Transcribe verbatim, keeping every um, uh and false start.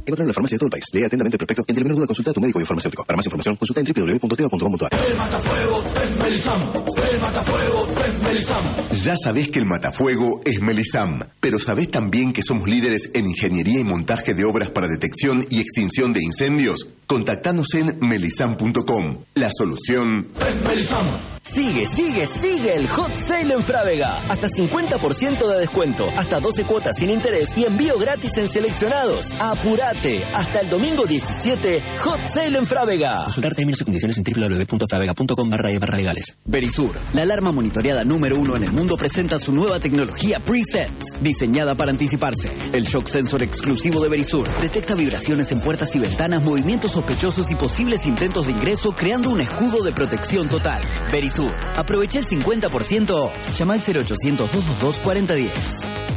Encontrarlo en la farmacia de todo el país. Lee atentamente el prospecto. Entre menor duda, consulta a tu médico y farmacéutico. Para más información, consulta en doble u doble u doble u punto teva punto com punto a r. El matafuego es Melisam. El matafuego es Melisam. Ya sabés que el matafuego es Melisam, pero ¿sabés también que somos líderes en ingeniería y montaje de obras para detección y extinción de incendios? Contactanos en melisam punto com. La solución es Melisam. Sigue, sigue, sigue el Hot Sale en Frávega. Hasta cincuenta por ciento de descuento, hasta doce cuotas sin interés y envío gratis en seleccionados. ¡Apurate! Hasta el domingo diecisiete, Hot Sale en Frávega. Consultar términos y condiciones en doble u doble u doble u punto fravega punto com barra e barra legales. Verisur, la alarma monitoreada número uno en el mundo, presenta su nueva tecnología Pre-Sense, diseñada para anticiparse. El shock sensor exclusivo de Verisur detecta vibraciones en puertas y ventanas, movimientos sospechosos y posibles intentos de ingreso, creando un escudo de protección total. Verisur, aprovecha el cincuenta por ciento off. Llama al cero ochocientos, doscientos veintidós, cuarenta diez.